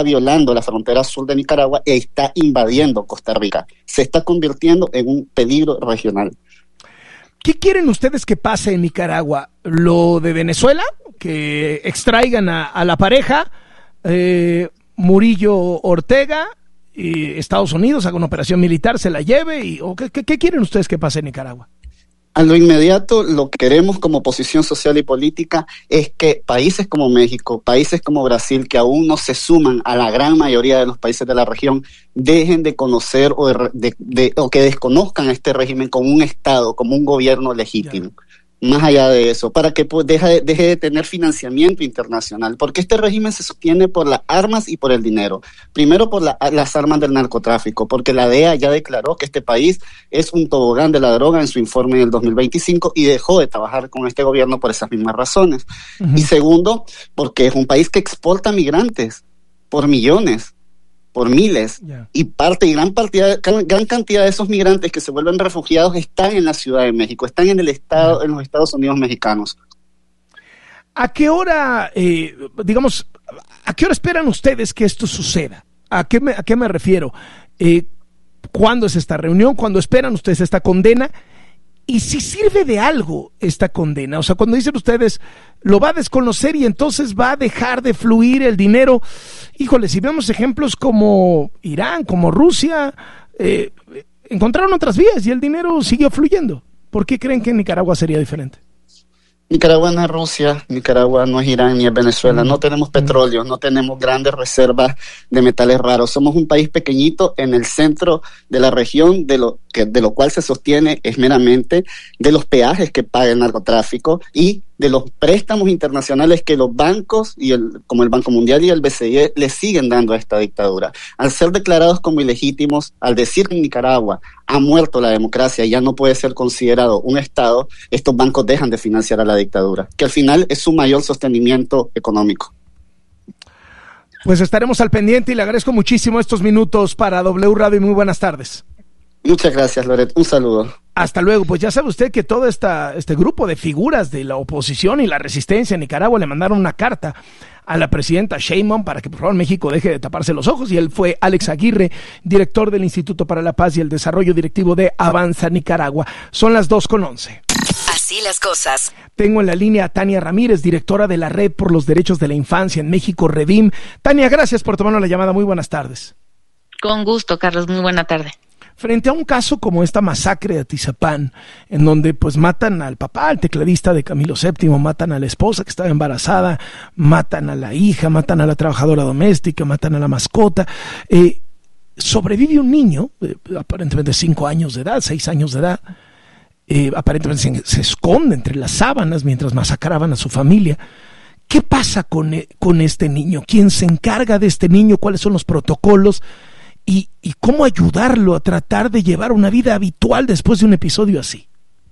está violando la frontera sur de Nicaragua e está invadiendo Costa Rica. Se está convirtiendo en un peligro regional. ¿Qué quieren ustedes que pase en Nicaragua? ¿Lo de Venezuela? ¿Que extraigan a la pareja? Murillo Ortega, y Estados Unidos haga una operación militar, se la lleve, ¿o qué quieren ustedes que pase en Nicaragua? A lo inmediato, lo que queremos como oposición social y política es que países como México, países como Brasil, que aún no se suman a la gran mayoría de los países de la región, dejen de conocer o que desconozcan a este régimen como un Estado, como un gobierno legítimo. Yeah. Más allá de eso, para que deje de tener financiamiento internacional, porque este régimen se sostiene por las armas y por el dinero. Primero por las armas del narcotráfico, porque la DEA ya declaró que este país es un tobogán de la droga en su informe del 2025 y dejó de trabajar con este gobierno por esas mismas razones. Uh-huh. Y segundo, porque es un país que exporta migrantes por millones, por miles, yeah. Y gran cantidad de esos migrantes que se vuelven refugiados están en la Ciudad de México, están en el estado, yeah. En los Estados Unidos mexicanos. ¿A qué hora, a qué hora esperan ustedes que esto suceda? ¿A qué me refiero? ¿Cuándo es esta reunión? ¿Cuándo esperan ustedes esta condena? Y si sirve de algo esta condena, o sea, cuando dicen ustedes, lo va a desconocer y entonces va a dejar de fluir el dinero. Híjole, si vemos ejemplos como Irán, como Rusia, encontraron otras vías y el dinero siguió fluyendo. ¿Por qué creen que en Nicaragua sería diferente? Nicaragua no es Rusia, Nicaragua no es Irán ni es Venezuela, no tenemos petróleo, no tenemos grandes reservas de metales raros, somos un país pequeñito en el centro de la región, de lo cual se sostiene es meramente de los peajes que paga el narcotráfico y de los préstamos internacionales que los bancos, como el Banco Mundial y el BCE, le siguen dando a esta dictadura. Al ser declarados como ilegítimos, al decir que en Nicaragua ha muerto la democracia y ya no puede ser considerado un Estado, estos bancos dejan de financiar a la dictadura, que al final es su mayor sostenimiento económico. Pues estaremos al pendiente y le agradezco muchísimo estos minutos para W Radio y muy buenas tardes. Muchas gracias, Loret. Un saludo. Hasta luego. Pues ya sabe usted que todo este grupo de figuras de la oposición y la resistencia en Nicaragua le mandaron una carta a la presidenta Sheinbaum para que por favor México deje de taparse los ojos, y él fue Alex Aguirre, director del Instituto para la Paz y el Desarrollo, directivo de Avanza Nicaragua. Son las 2:11. Así las cosas. Tengo en la línea a Tania Ramírez, directora de la Red por los Derechos de la Infancia en México, Redim. Tania, gracias por tomarnos la llamada. Muy buenas tardes. Con gusto, Carlos. Muy buena tarde. Frente a un caso como esta masacre de Atizapán, en donde pues matan al papá, al tecladista de Camilo VII, matan a la esposa que estaba embarazada, matan a la hija, matan a la trabajadora doméstica, matan a la mascota, sobrevive un niño, aparentemente 5 años de edad, 6 años de edad, aparentemente se esconde entre las sábanas mientras masacraban a su familia. ¿Qué pasa con este niño? ¿Quién se encarga de este niño? ¿Cuáles son los protocolos? ¿Y cómo ayudarlo a tratar de llevar una vida habitual después de un episodio así?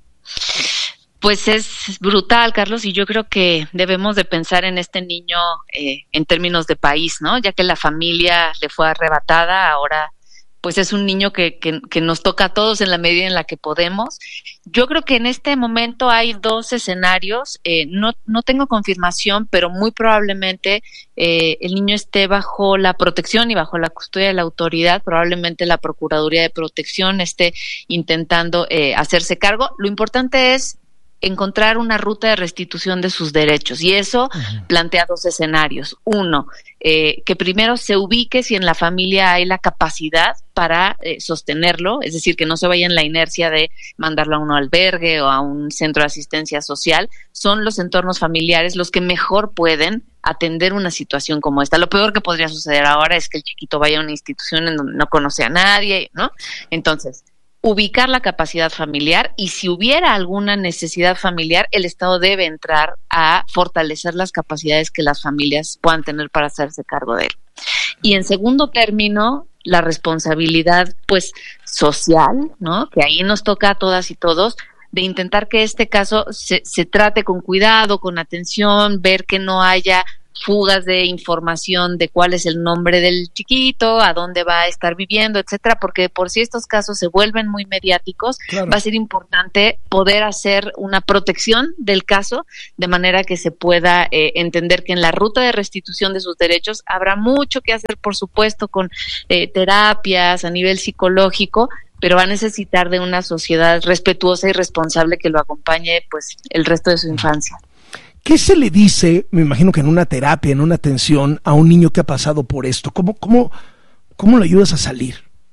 Pues es brutal, Carlos, y yo creo que debemos de pensar en este niño en términos de país, ¿no? Ya que la familia le fue arrebatada, ahora pues es un niño que nos toca a todos en la medida en la que podemos. Yo creo que en este momento hay 2 escenarios, no tengo confirmación, pero muy probablemente el niño esté bajo la protección y bajo la custodia de la autoridad, probablemente la Procuraduría de Protección esté intentando hacerse cargo. Lo importante es encontrar una ruta de restitución de sus derechos, y eso plantea 2 escenarios. Uno, que primero se ubique si en la familia hay la capacidad para sostenerlo, es decir, que no se vaya en la inercia de mandarlo a un albergue o a un centro de asistencia social. Son los entornos familiares los que mejor pueden atender una situación como esta. Lo peor que podría suceder ahora es que el chiquito vaya a una institución en donde no conoce a nadie, ¿no? Entonces, ubicar la capacidad familiar, y si hubiera alguna necesidad familiar, el Estado debe entrar a fortalecer las capacidades que las familias puedan tener para hacerse cargo de él. Y en segundo término, la responsabilidad pues social, ¿no? Que ahí nos toca a todas y todos, de intentar que este caso se trate con cuidado, con atención, ver que no haya fugas de información de cuál es el nombre del chiquito, a dónde va a estar viviendo, etcétera, porque por si estos casos se vuelven muy mediáticos, claro, va a ser importante poder hacer una protección del caso de manera que se pueda entender que en la ruta de restitución de sus derechos habrá mucho que hacer, por supuesto, con terapias a nivel psicológico, pero va a necesitar de una sociedad respetuosa y responsable que lo acompañe pues el resto de su infancia. ¿Qué se le dice, me imagino que en una terapia, en una atención, a un niño que ha pasado por esto? ¿Cómo lo ayudas a salir?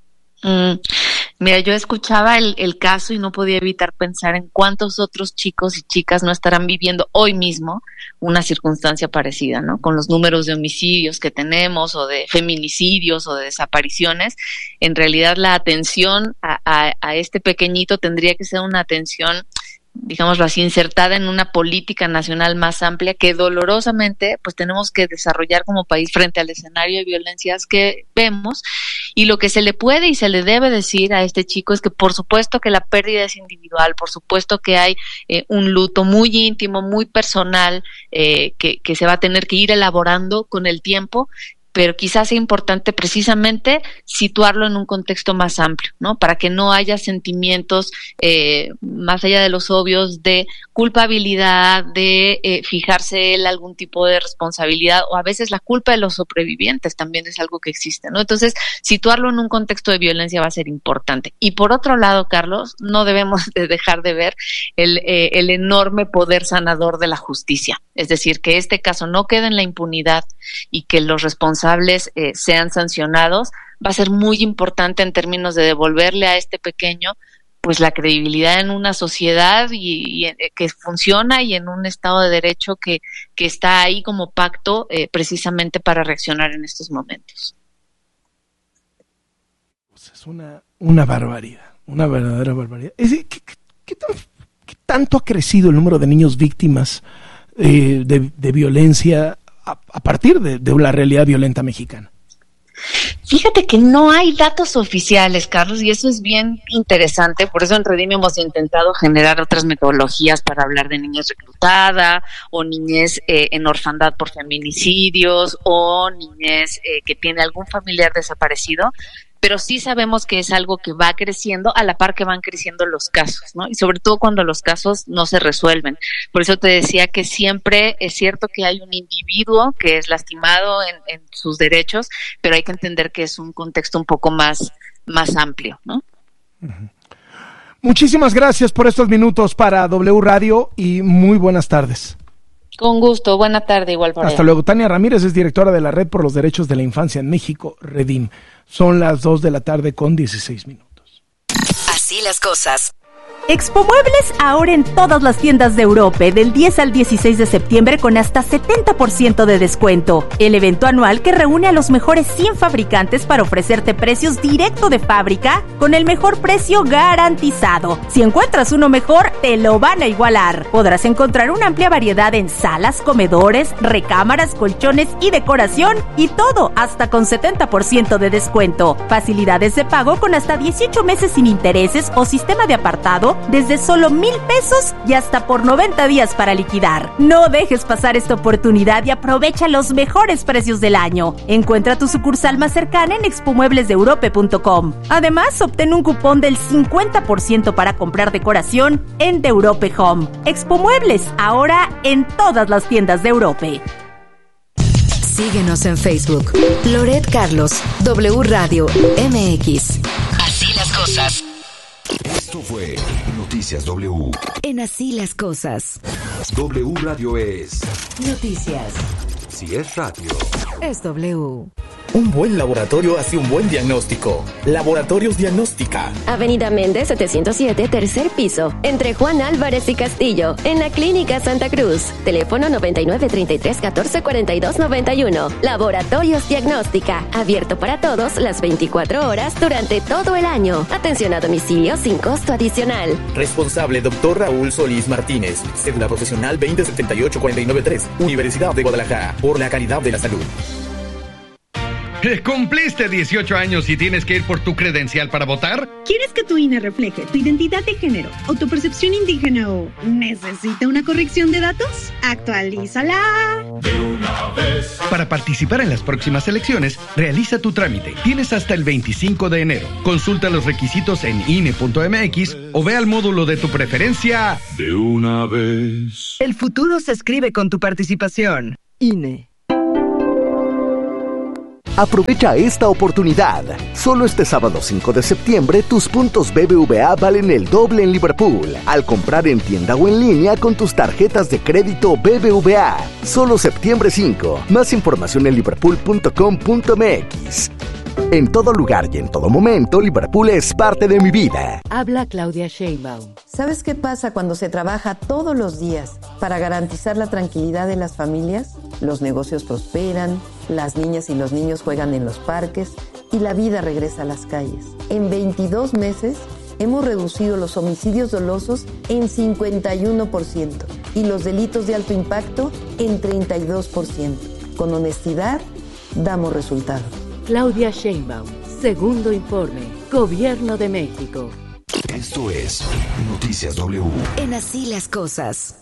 Mira, yo escuchaba el caso y no podía evitar pensar en cuántos otros chicos y chicas no estarán viviendo hoy mismo una circunstancia parecida, ¿no? Con los números de homicidios que tenemos, o de feminicidios, o de desapariciones. En realidad la atención a este pequeñito tendría que ser una atención, digámoslo así, insertada en una política nacional más amplia que dolorosamente pues tenemos que desarrollar como país frente al escenario de violencias que vemos. Y lo que se le puede y se le debe decir a este chico es que por supuesto que la pérdida es individual, por supuesto que hay un luto muy íntimo, muy personal, que se va a tener que ir elaborando con el tiempo, pero quizás sea importante precisamente situarlo en un contexto más amplio, ¿no? Para que no haya sentimientos más allá de los obvios de culpabilidad, de fijarse él algún tipo de responsabilidad, o a veces la culpa de los sobrevivientes también es algo que existe, ¿no? Entonces, situarlo en un contexto de violencia va a ser importante. Y por otro lado, Carlos, no debemos de dejar de ver el enorme poder sanador de la justicia. Es decir, que este caso no quede en la impunidad y que los responsables sean sancionados, va a ser muy importante en términos de devolverle a este pequeño pues la credibilidad en una sociedad y que funciona, y en un Estado de Derecho que está ahí como pacto precisamente para reaccionar en estos momentos. Pues es una barbaridad, una verdadera barbaridad. ¿Qué tanto ha crecido el número de niños víctimas de violencia a partir de la realidad violenta mexicana? Fíjate que no hay datos oficiales, Carlos, y eso es bien interesante. Por eso en Redim hemos intentado generar otras metodologías para hablar de niñez reclutada, o niñez en orfandad por feminicidios, o niñez que tiene algún familiar desaparecido. Pero sí sabemos que es algo que va creciendo a la par que van creciendo los casos, ¿no? Y sobre todo cuando los casos no se resuelven. Por eso te decía que siempre es cierto que hay un individuo que es lastimado en sus derechos, pero hay que entender que es un contexto un poco más amplio, ¿no? Uh-huh. Muchísimas gracias por estos minutos para W Radio y muy buenas tardes. Con gusto, buena tarde igual por Hasta luego. Tania Ramírez es directora de la Red por los Derechos de la Infancia en México, Redim. Son las 2:16 p.m. Así las cosas. Expo Muebles ahora en todas las tiendas de Europa del 10 al 16 de septiembre con hasta 70% de descuento. El evento anual que reúne a los mejores 100 fabricantes para ofrecerte precios directo de fábrica con el mejor precio garantizado. Si encuentras uno mejor, te lo van a igualar. Podrás encontrar una amplia variedad en salas, comedores, recámaras, colchones y decoración, y todo hasta con 70% de descuento. Facilidades de pago con hasta 18 meses sin intereses o sistema de apartado desde solo 1,000 pesos y hasta por 90 días para liquidar. No dejes pasar esta oportunidad y aprovecha los mejores precios del año. Encuentra tu sucursal más cercana en expomueblesdeeurope.com. Además, obtén un cupón del 50% para comprar decoración en The Europe Home. Expo Muebles, ahora en todas las tiendas de Europe. Síguenos en Facebook. Loret Carlos, W Radio MX. Así las cosas. Esto fue Noticias W. En Así las cosas. W Radio es Noticias. Si es radio, Es W. Un buen laboratorio hace un buen diagnóstico. Laboratorios Diagnóstica. Avenida Méndez 707, tercer piso, entre Juan Álvarez y Castillo, en la Clínica Santa Cruz. Teléfono 9933-1442-91. Laboratorios Diagnóstica, abierto para todos las 24 horas durante todo el año. Atención a domicilio sin costo adicional. Responsable Dr. Raúl Solís Martínez. Cédula profesional 2078-493. Universidad de Guadalajara. Por la calidad de la salud. ¿Cumpliste 18 años y tienes que ir por tu credencial para votar? ¿Quieres que tu INE refleje tu identidad de género, autopercepción indígena o necesita una corrección de datos? ¡Actualízala! De una vez. Para participar en las próximas elecciones, realiza tu trámite. Tienes hasta el 25 de enero. Consulta los requisitos en INE.mx o ve al módulo de tu preferencia. De una vez. El futuro se escribe con tu participación. INE. Aprovecha esta oportunidad. Solo este sábado 5 de septiembre, tus puntos BBVA valen el doble en Liverpool al comprar en tienda o en línea con tus tarjetas de crédito BBVA. Solo septiembre 5. Más información en liverpool.com.mx. En todo lugar y en todo momento, Liverpool es parte de mi vida. Habla Claudia Sheinbaum. ¿Sabes qué pasa cuando se trabaja todos los días para garantizar la tranquilidad de las familias? Los negocios prosperan, las niñas y los niños juegan en los parques y la vida regresa a las calles. En 22 meses hemos reducido los homicidios dolosos en 51% y los delitos de alto impacto en 32%. Con honestidad, damos resultados. Claudia Sheinbaum, segundo informe, Gobierno de México. Esto es Noticias W. En Así las Cosas.